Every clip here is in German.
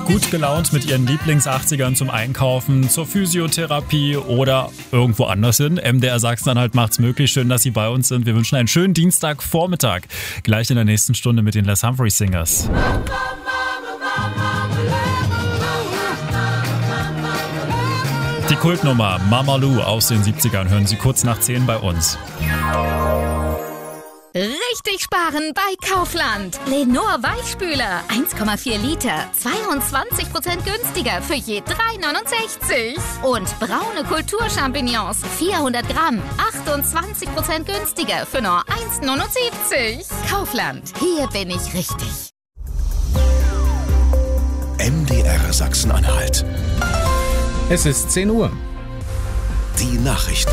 Gut gelaunt mit ihren Lieblings-80ern zum Einkaufen, zur Physiotherapie oder irgendwo anders hin. MDR Sachsen-Anhalt macht's möglich. Schön, dass Sie bei uns sind. Wir wünschen einen schönen Dienstagvormittag. Gleich in der nächsten Stunde mit den Les Humphreys Singers. Die Kultnummer Mama Lou aus den 70ern hören Sie kurz nach 10 bei uns. Richtig sparen bei Kaufland. Lenor Weichspüler 1,4 Liter, 22% günstiger für je 3,69. Und braune Kulturchampignons 400 Gramm, 28% günstiger für nur 1,79. Kaufland, hier bin ich richtig. MDR Sachsen-Anhalt. Es ist 10 Uhr. Die Nachrichten.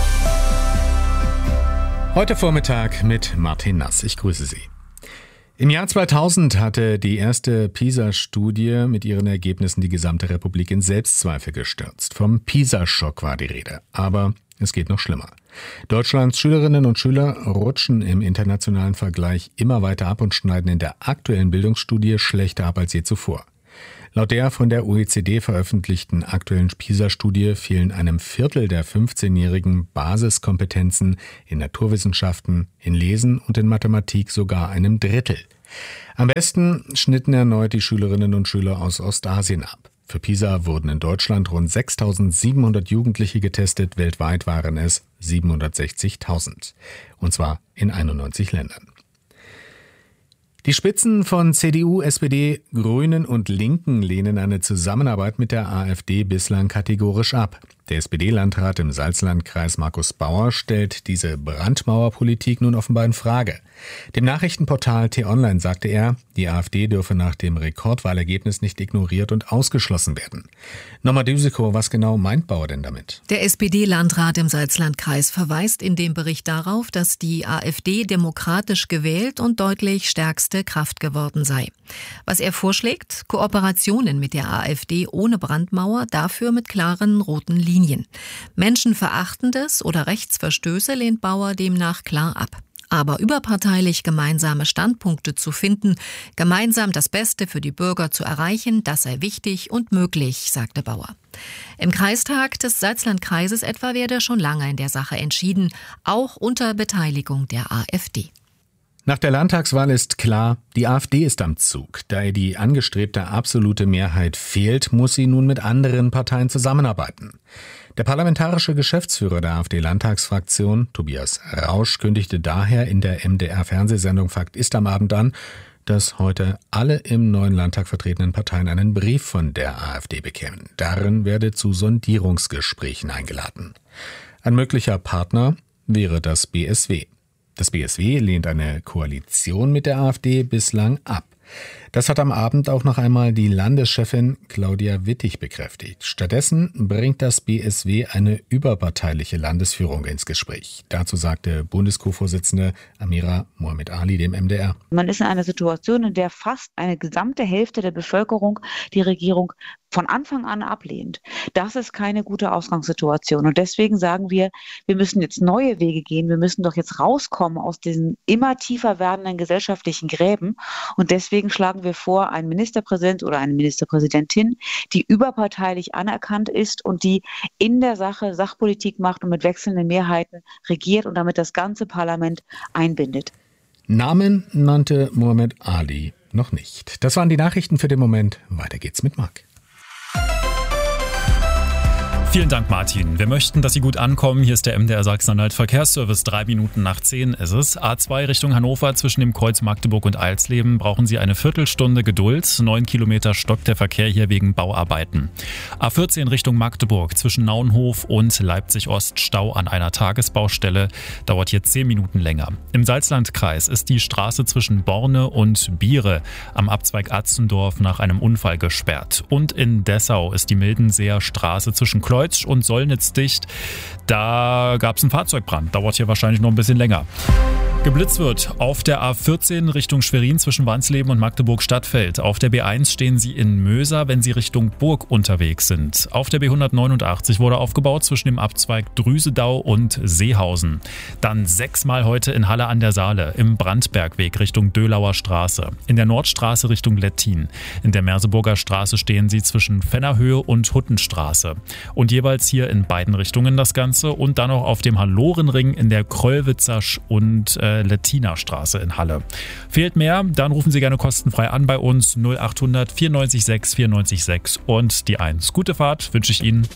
Heute Vormittag mit Martin Nass. Ich grüße Sie. Im Jahr 2000 hatte die erste PISA-Studie mit ihren Ergebnissen die gesamte Republik in Selbstzweifel gestürzt. Vom PISA-Schock war die Rede. Aber es geht noch schlimmer. Deutschlands Schülerinnen und Schüler rutschen im internationalen Vergleich immer weiter ab und schneiden in der aktuellen Bildungsstudie schlechter ab als je zuvor. Laut der von der OECD veröffentlichten aktuellen PISA-Studie fehlen einem Viertel der 15-Jährigen Basiskompetenzen in Naturwissenschaften, in Lesen und in Mathematik sogar einem Drittel. Am besten schnitten erneut die Schülerinnen und Schüler aus Ostasien ab. Für PISA wurden in Deutschland rund 6.700 Jugendliche getestet, weltweit waren es 760.000. Und zwar in 91 Ländern. Die Spitzen von CDU, SPD, Grünen und Linken lehnen eine Zusammenarbeit mit der AfD bislang kategorisch ab. Der SPD-Landrat im Salzlandkreis Markus Bauer stellt diese Brandmauerpolitik nun offenbar in Frage. Dem Nachrichtenportal T-Online sagte er, die AfD dürfe nach dem Rekordwahlergebnis nicht ignoriert und ausgeschlossen werden. Norma Düseko, was genau meint Bauer denn damit? Der SPD-Landrat im Salzlandkreis verweist in dem Bericht darauf, dass die AfD demokratisch gewählt und deutlich stärkste Kraft geworden sei. Was er vorschlägt? Kooperationen mit der AfD ohne Brandmauer, dafür mit klaren roten Linien. Menschenverachtendes oder Rechtsverstöße lehnt Bauer demnach klar ab. Aber überparteilich gemeinsame Standpunkte zu finden, gemeinsam das Beste für die Bürger zu erreichen, das sei wichtig und möglich, sagte Bauer. Im Kreistag des Salzlandkreises etwa werde schon lange in der Sache entschieden, auch unter Beteiligung der AfD. Nach der Landtagswahl ist klar, die AfD ist am Zug. Da ihr die angestrebte absolute Mehrheit fehlt, muss sie nun mit anderen Parteien zusammenarbeiten. Der parlamentarische Geschäftsführer der AfD-Landtagsfraktion, Tobias Rausch, kündigte daher in der MDR-Fernsehsendung Fakt ist am Abend an, dass heute alle im neuen Landtag vertretenen Parteien einen Brief von der AfD bekämen. Darin werde zu Sondierungsgesprächen eingeladen. Ein möglicher Partner wäre das BSW. Das BSW lehnt eine Koalition mit der AfD bislang ab. Das hat am Abend auch noch einmal die Landeschefin Claudia Wittig bekräftigt. Stattdessen bringt das BSW eine überparteiliche Landesführung ins Gespräch. Dazu sagte Bundes-Co-Vorsitzende Amira Mohamed Ali dem MDR. Man ist in einer Situation, in der fast eine gesamte Hälfte der Bevölkerung die Regierung von Anfang an ablehnt. Das ist keine gute Ausgangssituation. Und deswegen sagen wir müssen jetzt neue Wege gehen. Wir müssen doch jetzt rauskommen aus diesen immer tiefer werdenden gesellschaftlichen Gräben. Und deswegen schlagen wir vor, einen Ministerpräsident oder eine Ministerpräsidentin, die überparteilich anerkannt ist und die in der Sache Sachpolitik macht und mit wechselnden Mehrheiten regiert und damit das ganze Parlament einbindet. Namen nannte Mohamed Ali noch nicht. Das waren die Nachrichten für den Moment. Weiter geht's mit Marc. Vielen Dank, Martin. Wir möchten, dass Sie gut ankommen. Hier ist der MDR Sachsen-Anhalt Verkehrsservice. 3 Minuten nach 10 ist es. A2 Richtung Hannover zwischen dem Kreuz Magdeburg und Alsleben brauchen Sie eine Viertelstunde Geduld. 9 Kilometer stockt der Verkehr hier wegen Bauarbeiten. A14 Richtung Magdeburg zwischen Naunhof und Leipzig-Ost Stau an einer Tagesbaustelle. Dauert hier 10 Minuten länger. Im Salzlandkreis ist die Straße zwischen Borne und Biere am Abzweig Atzendorf nach einem Unfall gesperrt. Und in Dessau ist die Mildenseer Straße zwischen Kleutsch und Sollnitz dicht. Da gab es einen Fahrzeugbrand. Dauert hier wahrscheinlich noch ein bisschen länger. Geblitzt wird auf der A14 Richtung Schwerin zwischen Wansleben und Magdeburg-Stadtfeld. Auf der B1 stehen Sie in Möser, wenn Sie Richtung Burg unterwegs sind. Auf der B189 wurde aufgebaut zwischen dem Abzweig Drüsedau und Seehausen. Dann 6-mal heute in Halle an der Saale, im Brandbergweg Richtung Dölauer Straße. In der Nordstraße Richtung Lettin. In der Merseburger Straße stehen Sie zwischen Fennerhöhe und Huttenstraße. Und jeweils hier in beiden Richtungen das Ganze. Und dann noch auf dem Hallorenring in der Kröllwitzer und Lettiner Straße in Halle. Fehlt mehr? Dann rufen Sie gerne kostenfrei an bei uns 0800 94 6 94 6 und die 1. Gute Fahrt wünsche ich Ihnen.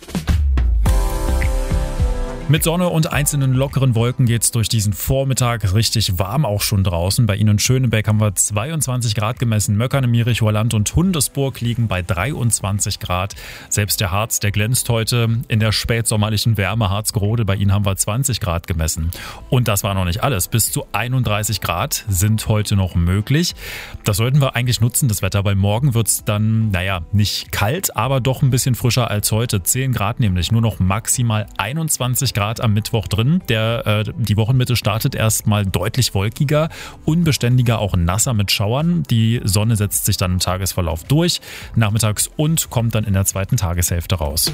Mit Sonne und einzelnen lockeren Wolken geht's durch diesen Vormittag richtig warm auch schon draußen. Bei Ihnen in Schönebeck haben wir 22 Grad gemessen. Möckern, Mirichhorland und Hundesburg liegen bei 23 Grad. Selbst der Harz, der glänzt heute in der spätsommerlichen Wärme. Harzgrode, bei Ihnen haben wir 20 Grad gemessen. Und das war noch nicht alles. Bis zu 31 Grad sind heute noch möglich. Das sollten wir eigentlich nutzen, das Wetter, weil morgen wird's dann, nicht kalt, aber doch ein bisschen frischer als heute. 10 Grad nämlich, nur noch maximal 21 Grad am Mittwoch drin. Die Wochenmitte startet erstmal deutlich wolkiger, unbeständiger, auch nasser mit Schauern. Die Sonne setzt sich dann im Tagesverlauf durch, nachmittags und kommt dann in der zweiten Tageshälfte raus.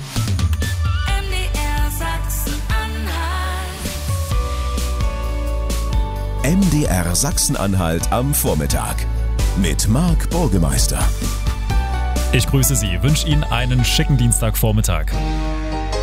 MDR Sachsen-Anhalt am Vormittag mit Marc Burgemeister. Ich grüße Sie, wünsche Ihnen einen schicken Dienstagvormittag.